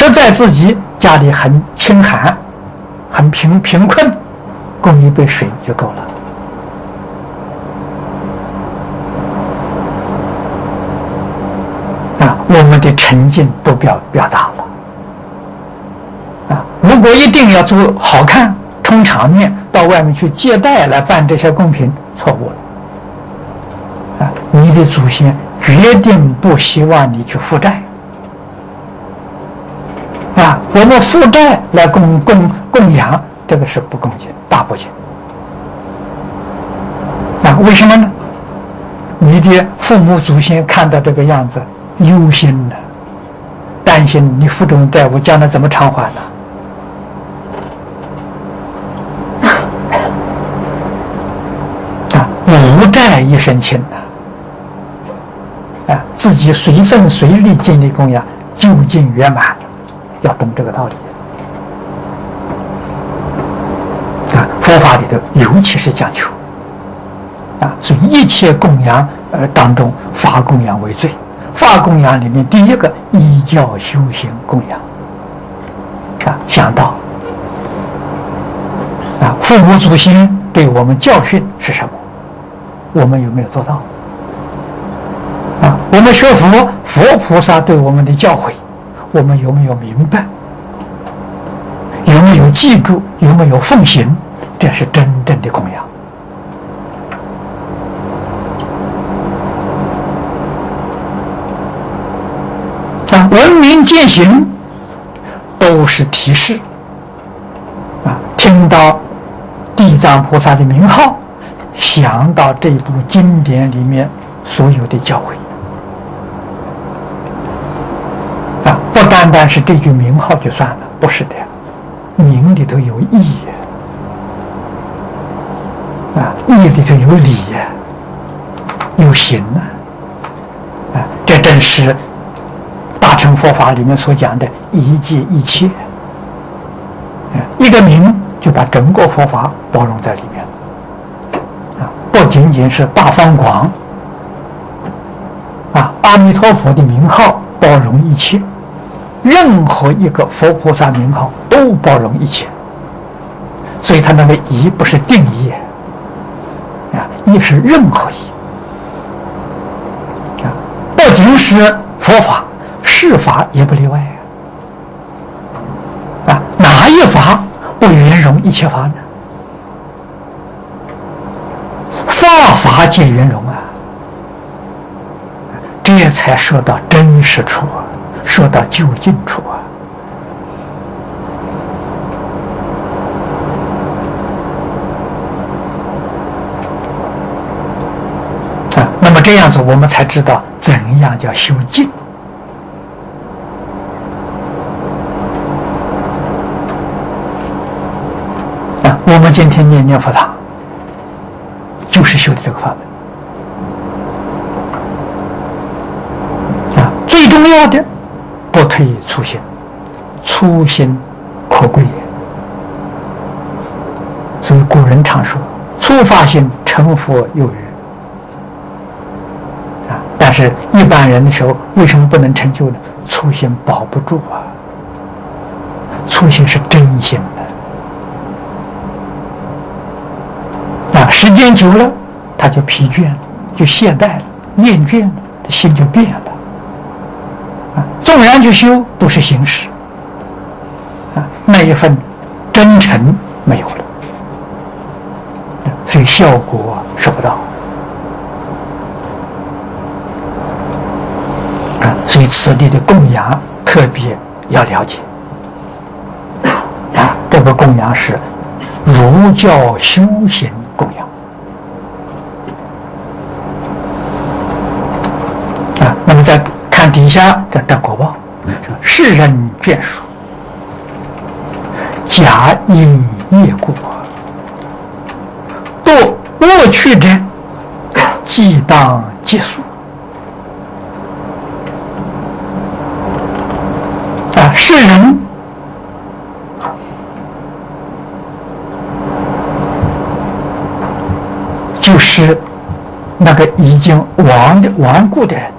实在自己家里很清寒、很贫困，供一杯水就够了。我们的成见都表达了。如果一定要做好看、充场面，到外面去借贷来办这些贡品，错误了。你的祖先决定不希望你去负债。我们负债来供养，这个是不恭敬，大不敬。为什么呢？你的父母祖先看到这个样子，忧心的，担心你负重债务将来怎么偿还呢？无债一身轻自己随分随力尽力供养，究竟圆满，要懂这个道理。佛法里头尤其是讲求所以一切供养当中，法供养为最。法供养里面第一个依教修行供养想到父母祖先对我们教训是什么，我们有没有做到我们学佛，佛菩萨对我们的教诲，我们有没有明白，有没有记住，有没有奉行，这是真正的供养闻名践行都是提示听到地藏菩萨的名号，想到这部经典里面所有的教诲不单单是这句名号就算了，不是的，名里头有义义里头有理有行这正是大乘佛法里面所讲的一切一切一个名就把整个佛法包容在里面不仅仅是大方广阿弥陀佛的名号包容一切，任何一个佛菩萨名号都包容一切，所以他那个义不是定义义是任何义不仅是佛法，世法也不例外哪一法不圆融一切法呢？法法皆圆融这才说到真实处说到究竟处那么这样子我们才知道怎样叫修静我们今天念佛堂就是修的这个法门最重要的不退初心，初心可贵也。所以古人常说初发心成佛有余但是一般人的时候为什么不能成就呢？初心保不住初心是真心的时间久了他就疲倦了，就懈怠了，厌倦了，心就变了纵然去修都是形式那一份真诚没有了所以效果收不到所以此地的供养特别要了解这个供养是儒教修行供养那么再看底下的果报，世人眷属，假因业故，堕恶趣者，即当结束。世人就是那个已经亡故的人。